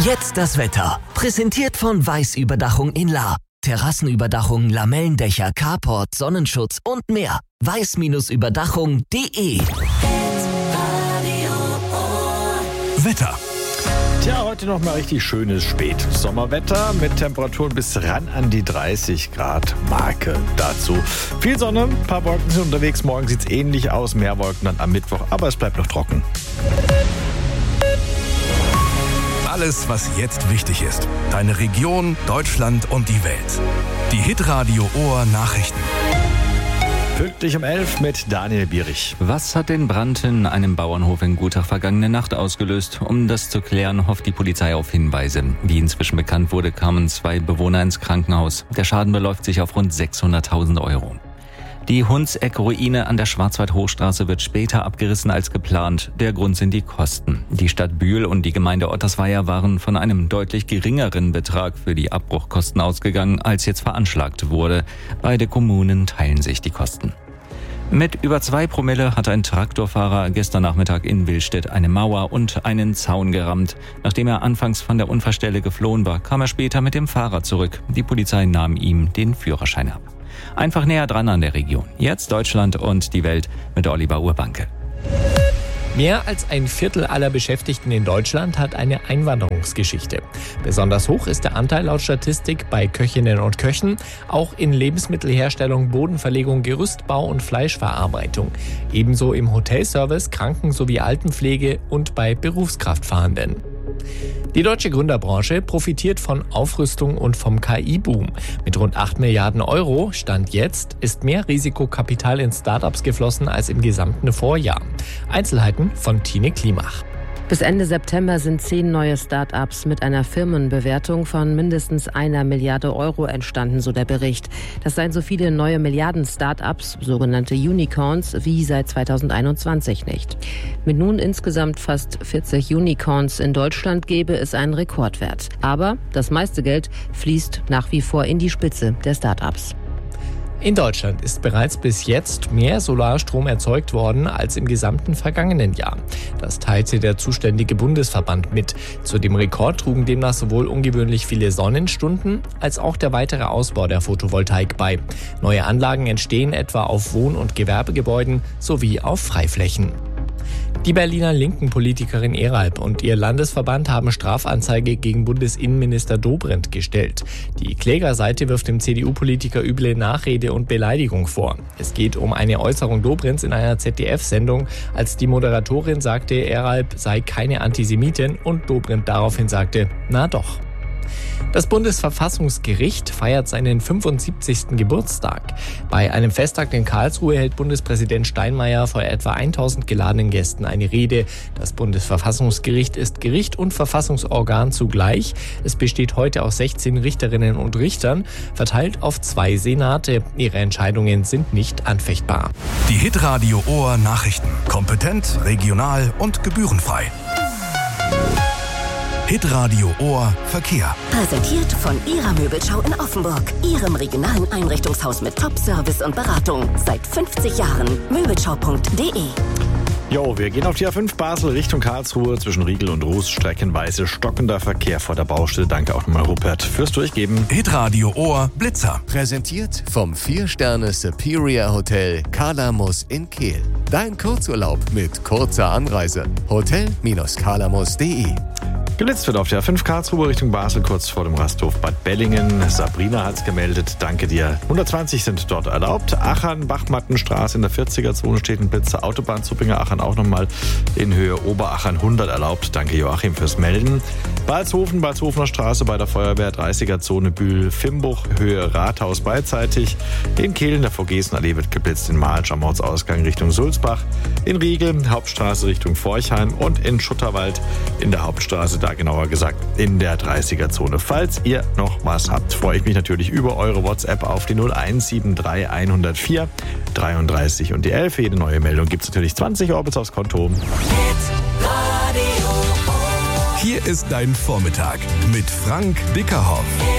Jetzt das Wetter. Präsentiert von Weiß-Überdachung in Lahr. Terrassenüberdachung, Lamellendächer, Carport, Sonnenschutz und mehr. weiß-überdachung.de. Wetter. Tja, heute noch mal richtig schönes Spätsommerwetter mit Temperaturen bis ran an die 30 Grad Marke. Dazu viel Sonne, ein paar Wolken sind unterwegs. Morgen sieht es ähnlich aus, mehr Wolken dann am Mittwoch, aber es bleibt noch trocken. Alles, was jetzt wichtig ist. Deine Region, Deutschland und die Welt. Die Hitradio Ohr Nachrichten. Pünktlich um 11 mit Daniel Bierich. Was hat den Brand in einem Bauernhof in Gutach vergangene Nacht ausgelöst? Um das zu klären, hofft die Polizei auf Hinweise. Wie inzwischen bekannt wurde, kamen 2 Bewohner ins Krankenhaus. Der Schaden beläuft sich auf rund 600.000 Euro. Die Hundseck-Ruine an der Schwarzwald-Hochstraße wird später abgerissen als geplant. Der Grund sind die Kosten. Die Stadt Bühl und die Gemeinde Ottersweier waren von einem deutlich geringeren Betrag für die Abbruchkosten ausgegangen, als jetzt veranschlagt wurde. Beide Kommunen teilen sich die Kosten. Mit über 2 Promille hat ein Traktorfahrer gestern Nachmittag in Willstedt eine Mauer und einen Zaun gerammt. Nachdem er anfangs von der Unfallstelle geflohen war, kam er später mit dem Fahrrad zurück. Die Polizei nahm ihm den Führerschein ab. Einfach näher dran an der Region. Jetzt Deutschland und die Welt mit Oliver Urbanke. Mehr als ein Viertel aller Beschäftigten in Deutschland hat eine Einwanderungsgeschichte. Besonders hoch ist der Anteil laut Statistik bei Köchinnen und Köchen, auch in Lebensmittelherstellung, Bodenverlegung, Gerüstbau und Fleischverarbeitung. Ebenso im Hotelservice, Kranken- sowie Altenpflege und bei Berufskraftfahrenden. Die deutsche Gründerbranche profitiert von Aufrüstung und vom KI-Boom. Mit rund 8 Milliarden Euro, Stand jetzt, ist mehr Risikokapital in Startups geflossen als im gesamten Vorjahr. Einzelheiten von Tine Klimach. Bis Ende September sind 10 neue Start-ups mit einer Firmenbewertung von mindestens 1 Milliarde Euro entstanden, so der Bericht. Das seien so viele neue Milliarden-Start-ups, sogenannte Unicorns, wie seit 2021 nicht. Mit nun insgesamt fast 40 Unicorns in Deutschland gäbe es einen Rekordwert. Aber das meiste Geld fließt nach wie vor in die Spitze der Start-ups. In Deutschland ist bereits bis jetzt mehr Solarstrom erzeugt worden als im gesamten vergangenen Jahr. Das teilte der zuständige Bundesverband mit. Zu dem Rekord trugen demnach sowohl ungewöhnlich viele Sonnenstunden als auch der weitere Ausbau der Photovoltaik bei. Neue Anlagen entstehen etwa auf Wohn- und Gewerbegebäuden sowie auf Freiflächen. Die Berliner linken Politikerin Eralp und ihr Landesverband haben Strafanzeige gegen Bundesinnenminister Dobrindt gestellt. Die Klägerseite wirft dem CDU-Politiker üble Nachrede und Beleidigung vor. Es geht um eine Äußerung Dobrindts in einer ZDF-Sendung, als die Moderatorin sagte, Eralp sei keine Antisemitin und Dobrindt daraufhin sagte, na doch. Das Bundesverfassungsgericht feiert seinen 75. Geburtstag. Bei einem Festtag in Karlsruhe hält Bundespräsident Steinmeier vor etwa 1000 geladenen Gästen eine Rede. Das Bundesverfassungsgericht ist Gericht und Verfassungsorgan zugleich. Es besteht heute aus 16 Richterinnen und Richtern, verteilt auf 2 Senate. Ihre Entscheidungen sind nicht anfechtbar. Die Hitradio Ohr Nachrichten. Kompetent, regional und gebührenfrei. Hitradio Ohr Verkehr. Präsentiert von Ihrer Möbelschau in Offenburg. Ihrem regionalen Einrichtungshaus mit Top-Service und Beratung. Seit 50 Jahren. Möbelschau.de. Jo, wir gehen auf die A5 Basel Richtung Karlsruhe zwischen Riegel und Ruß. Streckenweise stockender Verkehr vor der Baustelle. Danke auch nochmal, Rupert, fürs Durchgeben. Hitradio Ohr Blitzer. Präsentiert vom 4-Sterne Superior Hotel Kalamus in Kehl. Dein Kurzurlaub mit kurzer Anreise. Hotel-kalamus.de. Geblitzt wird auf der A5 Karlsruhe Richtung Basel, kurz vor dem Rasthof Bad Bellingen. Sabrina hat's gemeldet. Danke dir. 120 sind dort erlaubt. Aachen, Bachmattenstraße in der 40er-Zone steht ein Blitzer. Autobahn Zuppinger-Aachen auch nochmal in Höhe Oberachern 100 erlaubt. Danke Joachim fürs Melden. Balzhofen, Balzhofener Straße bei der Feuerwehr, 30er-Zone Bühl-Fimbuch, Höhe Rathaus beidseitig. In Kehl in der Vogesen-Allee wird geblitzt. In Mahlsch am Ortsausgang Richtung Sulzbach. In Riegel, Hauptstraße Richtung Forchheim und in Schutterwald in der Hauptstraße, da genauer gesagt in der 30er-Zone. Falls ihr noch was habt, freue ich mich natürlich über eure WhatsApp auf die 0173 104 33 und die 11. Für jede neue Meldung gibt es natürlich 20 Orbits aufs Konto. Hier ist dein Vormittag mit Frank Dickerhoff.